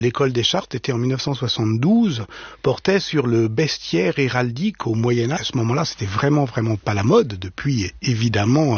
L'école des chartes était en 1972, portait sur le bestiaire héraldique au Moyen-Âge. À ce moment-là, c'était vraiment pas la mode. Depuis, évidemment,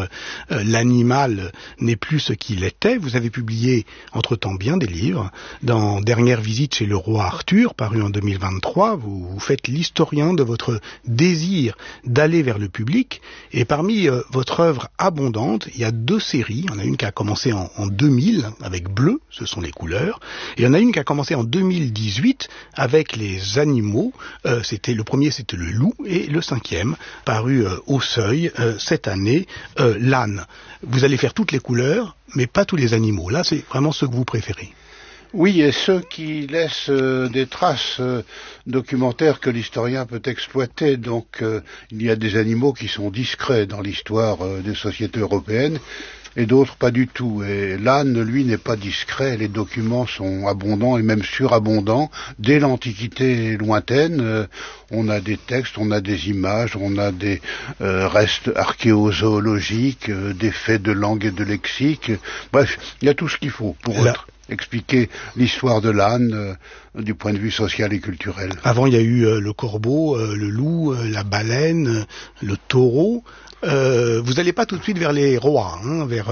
l'animal n'est plus ce qu'il était. Vous avez publié, entre-temps, bien des livres. Dans Dernière visite chez le roi Arthur, paru en 2023, vous faites l'historien de votre désir d'aller vers le public. Et parmi votre œuvre abondante, il y a 2 séries. Il y en a une qui a commencé en 2000, avec Bleu, ce sont les couleurs. Et il y en a une qui a commencé en 2018 avec les animaux. Le premier, c'était le loup, et le 5e, paru au Seuil cette année, l'âne. Vous allez faire toutes les couleurs, mais pas tous les animaux. Là, c'est vraiment ceux que vous préférez. Oui, et ceux qui laissent des traces documentaires que l'historien peut exploiter. Donc, il y a des animaux qui sont discrets dans l'histoire des sociétés européennes, et d'autres pas du tout. Et l'âne, lui, n'est pas discret. Les documents sont abondants et même surabondants. Dès l'Antiquité lointaine, on a des textes, on a des images, on a des restes archéozoologiques, des faits de langue et de lexique. Bref, il y a tout ce qu'il faut pour expliquer l'histoire de l'âne du point de vue social et culturel. Avant, il y a eu le corbeau, le loup, la baleine, le taureau. Vous n'allez pas tout de suite vers les rois, vers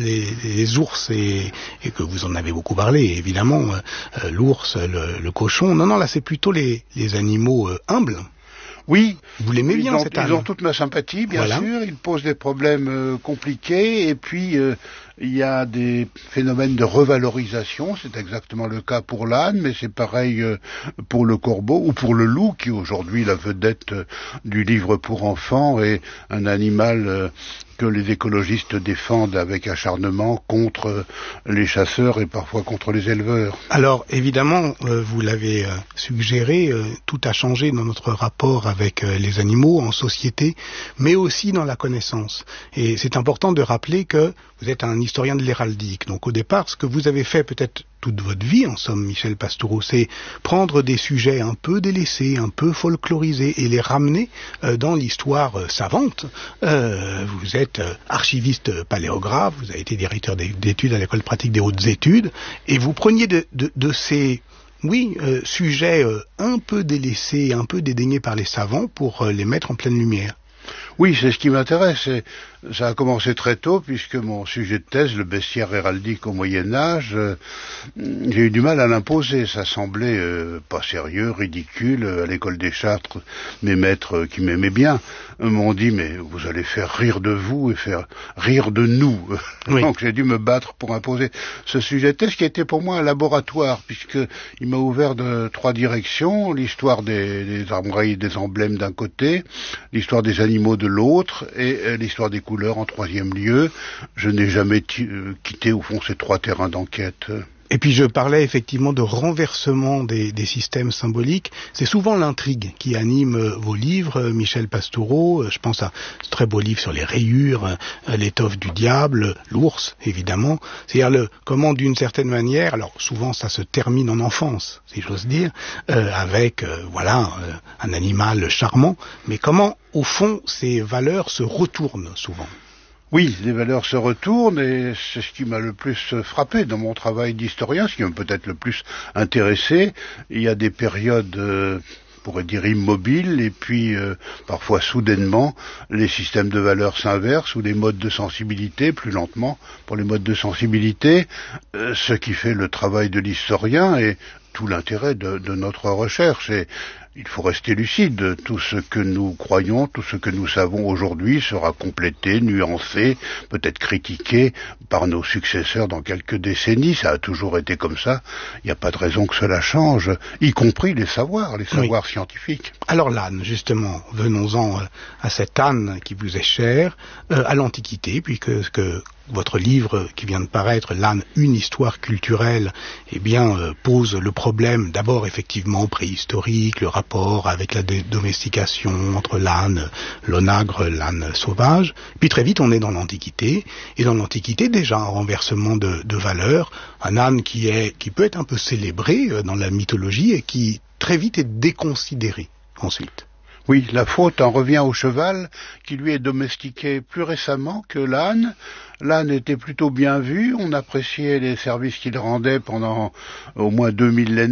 les ours, et que vous en avez beaucoup parlé, évidemment, l'ours, le cochon. Non, là, c'est plutôt les animaux humbles. Oui, vous l'aimez bien, cet âne. Ils ont toute ma sympathie, bien sûr. Ils posent des problèmes compliqués, et puis il y a des phénomènes de revalorisation. C'est exactement le cas pour l'âne, mais c'est pareil pour le corbeau ou pour le loup, qui est aujourd'hui la vedette du livre pour enfants, et un animal que les écologistes défendent avec acharnement contre les chasseurs et parfois contre les éleveurs. Alors, évidemment, vous l'avez suggéré, tout a changé dans notre rapport avec les animaux en société, mais aussi dans la connaissance. Et c'est important de rappeler que vous êtes un historien de l'héraldique. Donc au départ, ce que vous avez fait peut-être toute votre vie, en somme, Michel Pastoureau, c'est prendre des sujets un peu délaissés, un peu folklorisés, et les ramener dans l'histoire savante. Vous êtes archiviste paléographe, vous avez été directeur d'études à l'école pratique des hautes études, et vous preniez de ces sujets un peu délaissés, un peu dédaignés par les savants pour les mettre en pleine lumière. Oui, c'est ce qui m'intéresse. Ça a commencé très tôt, puisque mon sujet de thèse, le bestiaire héraldique au Moyen-Âge, j'ai eu du mal à l'imposer. Ça semblait pas sérieux, ridicule. À l'école des Chartres, mes maîtres qui m'aimaient bien m'ont dit « mais vous allez faire rire de vous et faire rire de nous ». Oui. Donc j'ai dû me battre pour imposer ce sujet de thèse, qui était pour moi un laboratoire, puisqu'il m'a ouvert de 3 directions: l'histoire des armoiries, des emblèmes d'un côté, l'histoire des animaux de l'autre, et l'histoire des couleurs en 3e lieu. Je n'ai jamais quitté au fond ces 3 terrains d'enquête. Et puis je parlais effectivement de renversement des systèmes symboliques. C'est souvent l'intrigue qui anime vos livres, Michel Pastoureau. Je pense à ce très beau livre sur les rayures, l'étoffe du diable, l'ours, évidemment. C'est-à-dire comment, d'une certaine manière, alors souvent ça se termine en enfance, si j'ose dire, avec un animal charmant, mais comment, au fond, ces valeurs se retournent souvent. Oui, les valeurs se retournent, et c'est ce qui m'a le plus frappé dans mon travail d'historien, ce qui m'a peut-être le plus intéressé. Il y a des périodes, on pourrait dire immobiles, et puis parfois soudainement, les systèmes de valeurs s'inversent, ou les modes de sensibilité, plus lentement pour les modes de sensibilité, ce qui fait le travail de l'historien et tout l'intérêt de notre recherche. Et il faut rester lucide. Tout ce que nous croyons, tout ce que nous savons aujourd'hui sera complété, nuancé, peut-être critiqué par nos successeurs dans quelques décennies. Ça a toujours été comme ça. Il n'y a pas de raison que cela change, y compris les savoirs scientifiques. Alors l'âne, justement, venons-en à cet âne qui vous est cher, à l'Antiquité, puisque votre livre qui vient de paraître, L'âne, une histoire culturelle, pose le problème d'abord effectivement préhistorique, le rapport avec la domestication entre l'âne, l'onagre, l'âne sauvage. Puis très vite on est dans l'Antiquité, et dans l'Antiquité déjà un renversement de valeurs, un âne qui peut être un peu célébré dans la mythologie et qui très vite est déconsidéré ensuite. Oui, la faute en revient au cheval, qui lui est domestiqué plus récemment que l'âne. L'âne était plutôt bien vu, on appréciait les services qu'il rendait pendant au moins 2 millénaires.